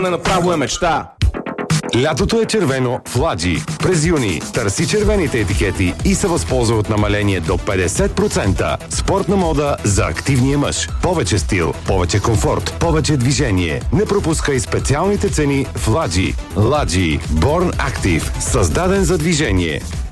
направо е мечта. Лятото е червено в Ладжи. През юни търси червените етикети и се възползва от намаление до 50%. Спортна мода за активния мъж. Повече стил, повече комфорт, повече движение. Не пропускай специалните цени в Ладжи. Ладжи. Born Active. Създаден за движение.